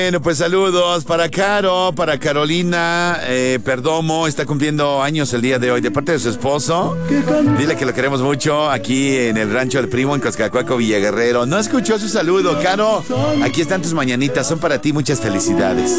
Bueno, pues saludos para Caro, para Carolina Perdomo, está cumpliendo años el día de hoy, de parte de su esposo. Dile que lo queremos mucho aquí en el rancho del primo, en Coscacuaco, Villaguerrero. No escuchó su saludo, Caro. Aquí están tus mañanitas, son para ti, muchas felicidades.